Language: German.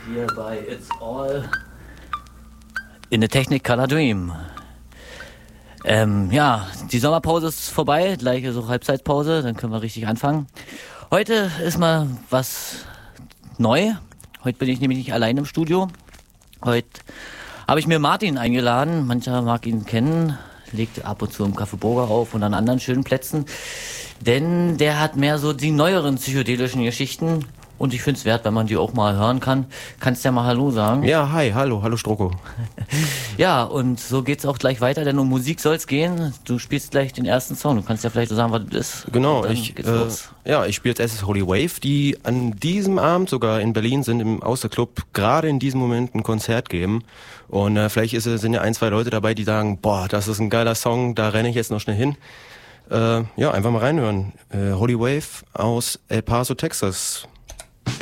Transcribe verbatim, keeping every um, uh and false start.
hier bei It's All in the Technicolor Dream. Ähm, ja, die Sommerpause ist vorbei, gleich ist auch Halbzeitpause, dann können wir richtig anfangen. Heute ist mal was neu. Heute bin ich nämlich nicht allein im Studio. Heute habe ich mir Martin eingeladen. Mancher mag ihn kennen, legt ab und zu im Café Burger auf und an anderen schönen Plätzen. Denn der hat mehr so die neueren psychedelischen Geschichten. Und ich finde es wert, wenn man die auch mal hören kann. Kannst du ja mal Hallo sagen? Ja, hi, hallo, hallo Stroko. Ja, und so geht's auch gleich weiter, denn um Musik soll's gehen. Du spielst gleich den ersten Song. Du kannst ja vielleicht so sagen, was das ist. Genau, ich, äh, ja, ich spiele jetzt Holy Wave, die an diesem Abend sogar in Berlin sind, im Austerclub, gerade in diesem Moment ein Konzert geben. Und äh, vielleicht ist, sind ja ein, zwei Leute dabei, die sagen, boah, das ist ein geiler Song, da renne ich jetzt noch schnell hin. Äh, ja, einfach mal reinhören. Äh, Holy Wave aus El Paso, Texas.